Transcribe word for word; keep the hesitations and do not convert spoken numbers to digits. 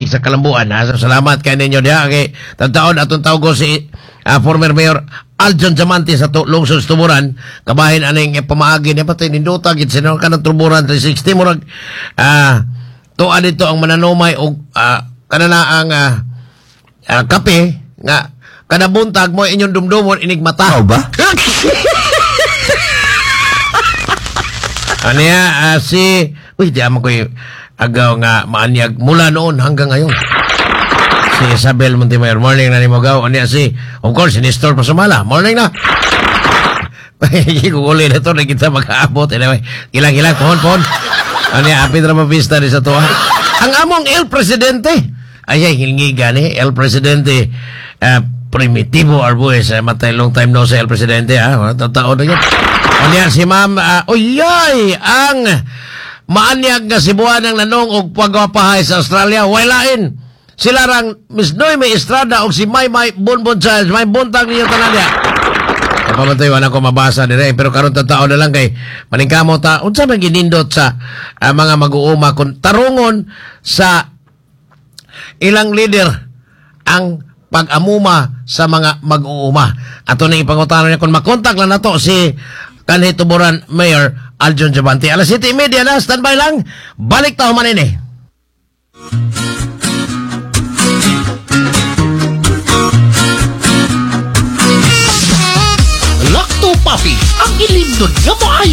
sa Kalambuan. Ha? So, salamat kay ninyo diha. Okay. Tagtaon atong tawag ko si uh, former Mayor Aljon Diamante sa to, Lungsod Tuburan. Kabahin aning pamaagi niya patay ninduta gid sino ka ng Tuburan three sixty murag ah tuwa dito ang mananumay og uh, kanana ang uh, uh, kape nga kada buntag mo inyong dumdumon inig mata. Tao ba? Ano ya, uh, si... Uy, di aman ko yung agaw nga maanyag mula noon hanggang ngayon. Si Isabel Montimayor, morning na ni Magaw. Ano ya, si... Of course, si Nestor Pasumala, morning na. Kukuli na ito na kita mag-aabot. Anyway, ilang-ilang, pohon-pohon. Ano ya, apit na mapista rin sa tuwa. Ang among El Presidente. Ay, ay, hilingi gani, El Presidente. Uh, Primitivo Arbues. Uh, matay long time no sa El Presidente, ha? Tao-tao na yun. Ano yan, si ma'am, uh, uyay, ang maanyag nga sibuan ng nanong og pagwapahay sa Australia, walain. Sila rang Miss Noemi Estrada o si Maymay Bonbon Childs, may buntag niyo tanan niya. Kapamatayon ako mabasa dire, pero karon ta tao na lang kay maningkamo ta, unsa man ginindot sa uh, mga mag-uuma kung tarungon sa ilang leader ang pag-amuma sa mga mag-uuma. Ato na ipangutana niya kung makontak lang na to si kanhi Tuburan Mayor Aljon Diamante. Alas siyete media na, standby lang. Balik tayo man ini.